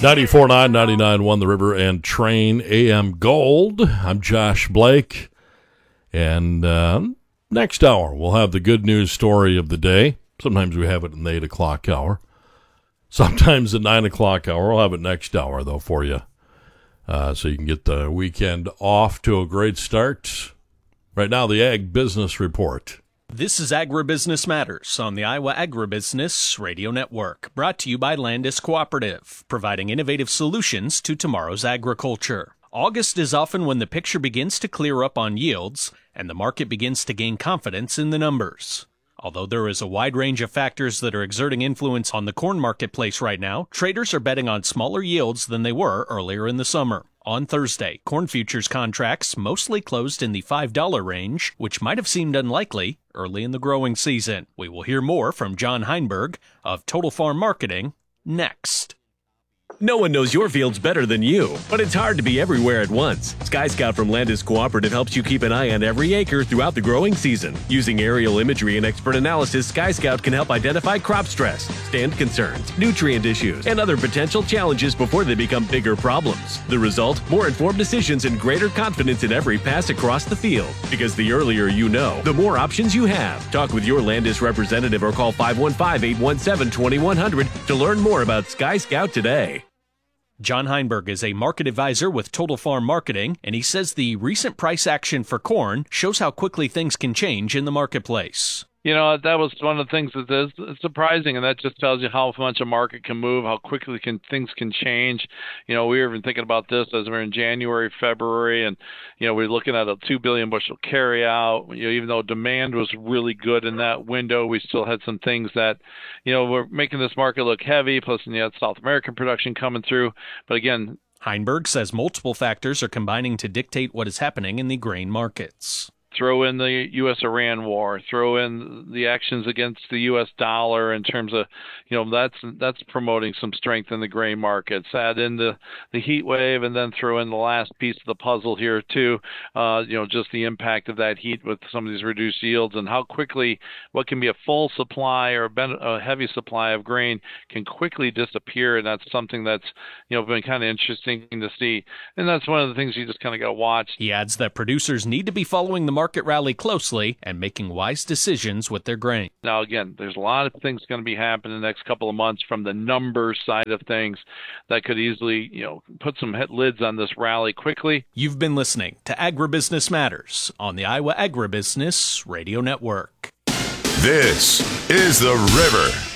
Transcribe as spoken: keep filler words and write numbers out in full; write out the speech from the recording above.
ninety-four point nine, ninety-nine point one The River and Train A M Gold. I'm Josh Blake. And uh, next hour, we'll have the good news story of the day. Sometimes we have it in the eight o'clock hour. Sometimes the nine o'clock hour. We'll have it next hour, though, for you. Uh, so you can get the weekend off to a great start. Right now, the Ag Business Report. This is Agribusiness Matters on the Iowa Agribusiness Radio Network, brought to you by Landis Cooperative, providing innovative solutions to tomorrow's agriculture. August is often when the picture begins to clear up on yields, and the market begins to gain confidence in the numbers. Although there is a wide range of factors that are exerting influence on the corn marketplace right now, traders are betting on smaller yields than they were earlier in the summer. On Thursday, corn futures contracts mostly closed in the five dollar range, which might have seemed unlikely early in the growing season. We will hear more from John Heinberg of Total Farm Marketing next. No one knows your fields better than you, but it's hard to be everywhere at once. Sky Scout from Landis Cooperative helps you keep an eye on every acre throughout the growing season. Using aerial imagery and expert analysis, Sky Scout can help identify crop stress, stand concerns, nutrient issues, and other potential challenges before they become bigger problems. The result? More informed decisions and greater confidence in every pass across the field. Because the earlier you know, the more options you have. Talk with your Landis representative or call five one five, eight one seven, two one zero zero to learn more about Sky Scout today. John Heinberg is a market advisor with Total Farm Marketing, and he says the recent price action for corn shows how quickly things can change in the marketplace. You know, that was one of the things that is surprising, and that just tells you how much a market can move, how quickly can things can change. You know, we were even thinking about this as we're in January, February, and, you know, we're looking at a two billion bushel carryout. You know, even though demand was really good in that window, we still had some things that, you know, were making this market look heavy, plus you had South American production coming through. But again, Heinberg says multiple factors are combining to dictate what is happening in the grain markets. Throw in the U S Iran war, throw in the actions against the U S dollar in terms of, you know, that's that's promoting some strength in the grain markets. Add in the, the heat wave, and then throw in the last piece of the puzzle here too, uh, you know, just the impact of that heat with some of these reduced yields and how quickly what can be a full supply or a heavy supply of grain can quickly disappear. And that's something that's, you know, been kind of interesting to see. And that's one of the things you just kind of got to watch. He adds that producers need to be following the market market rally closely and making wise decisions with their grain. Now, again, there's a lot of things going to be happening in the next couple of months from the numbers side of things that could easily, you know, put some lids on this rally quickly. You've been listening to Agribusiness Matters on the Iowa Agribusiness Radio Network. This is The River.